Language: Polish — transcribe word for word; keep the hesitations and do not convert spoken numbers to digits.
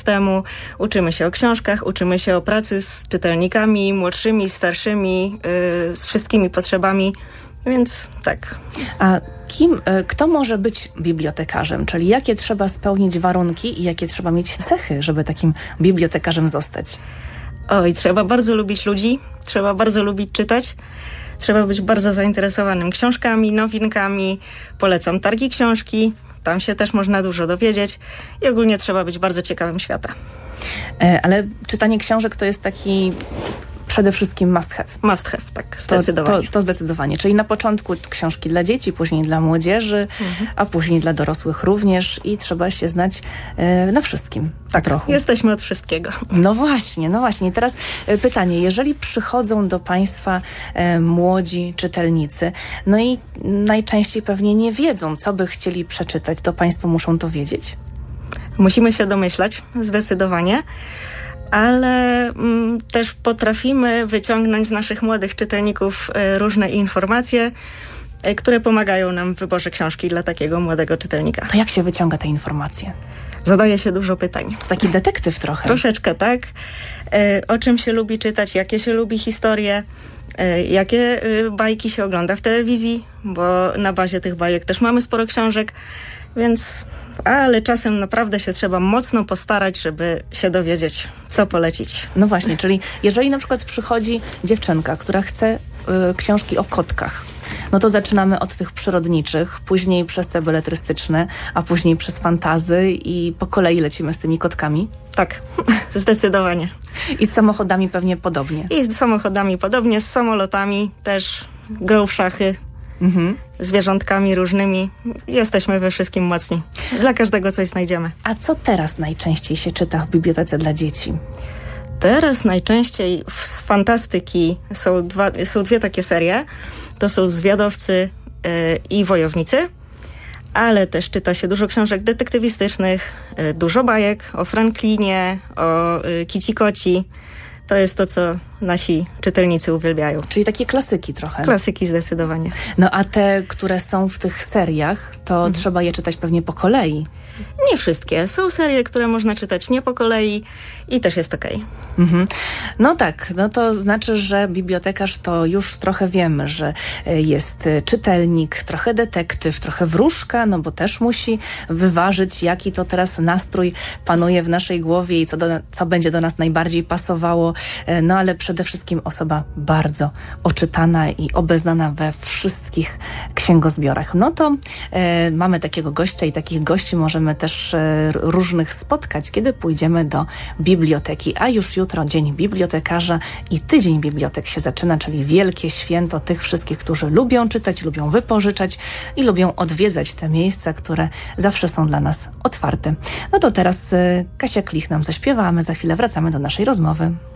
systemu, uczymy się o książkach, uczymy się o pracy z czytelnikami, młodszymi, starszymi, yy, z wszystkimi potrzebami, więc tak. A kim, kto może być bibliotekarzem? Czyli jakie trzeba spełnić warunki i jakie trzeba mieć cechy, żeby takim bibliotekarzem zostać? Oj, trzeba bardzo lubić ludzi, trzeba bardzo lubić czytać, trzeba być bardzo zainteresowanym książkami, nowinkami. Polecam targi książki, tam się też można dużo dowiedzieć i ogólnie trzeba być bardzo ciekawym świata. Ale czytanie książek to jest taki przede wszystkim must have. Must have, tak, zdecydowanie. To, to, to zdecydowanie. Czyli na początku książki dla dzieci, później dla młodzieży, mhm. a później dla dorosłych również i trzeba się znać e, na wszystkim. Tak, trochę. Jesteśmy od wszystkiego. No właśnie, no właśnie. Teraz e, pytanie, jeżeli przychodzą do Państwa e, młodzi czytelnicy, no i najczęściej pewnie nie wiedzą, co by chcieli przeczytać, to Państwo muszą to wiedzieć? Musimy się domyślać, zdecydowanie. Ale mm, też potrafimy wyciągnąć z naszych młodych czytelników y, różne informacje, y, które pomagają nam w wyborze książki dla takiego młodego czytelnika. To jak się wyciąga te informacje? Zadaje się dużo pytań. To taki detektyw trochę. Troszeczkę, tak. Y, o czym się lubi czytać, jakie się lubi historie, y, jakie y, bajki się ogląda w telewizji, bo na bazie tych bajek też mamy sporo książek, więc... Ale czasem naprawdę się trzeba mocno postarać, żeby się dowiedzieć, co polecić. No właśnie, czyli jeżeli na przykład przychodzi dziewczynka, która chce y, książki o kotkach, no to zaczynamy od tych przyrodniczych, później przez te beletrystyczne, a później przez fantazy i po kolei lecimy z tymi kotkami. Tak, zdecydowanie. I z samochodami pewnie podobnie. I z samochodami podobnie, z samolotami też, grą w szachy. Mhm. Zwierzątkami różnymi. Jesteśmy we wszystkim mocni. Dla każdego coś znajdziemy. A co teraz najczęściej się czyta w bibliotece dla dzieci? Teraz najczęściej z fantastyki są, dwa, są dwie takie serie. To są Zwiadowcy yy, i Wojownicy. Ale też czyta się dużo książek detektywistycznych, yy, dużo bajek o Franklinie, o yy, Kici Koci. To jest to, co nasi czytelnicy uwielbiają. Czyli takie klasyki trochę. Klasyki zdecydowanie. No a te, które są w tych seriach, to mhm. trzeba je czytać pewnie po kolei. Nie wszystkie. Są serie, które można czytać nie po kolei i też jest okej. Mhm. No tak, no to znaczy, że bibliotekarz to już trochę wiemy, że jest czytelnik, trochę detektyw, trochę wróżka, no bo też musi wyważyć, jaki to teraz nastrój panuje w naszej głowie i co, do, co będzie do nas najbardziej pasowało. No ale przede wszystkim osoba bardzo oczytana i obeznana we wszystkich księgozbiorach. No to e, mamy takiego gościa i takich gości możemy też e, różnych spotkać, kiedy pójdziemy do biblioteki. A już jutro Dzień Bibliotekarza i Tydzień Bibliotek się zaczyna, czyli wielkie święto tych wszystkich, którzy lubią czytać, lubią wypożyczać i lubią odwiedzać te miejsca, które zawsze są dla nas otwarte. No to teraz e, Kasia Klich nam zaśpiewa, a my za chwilę wracamy do naszej rozmowy.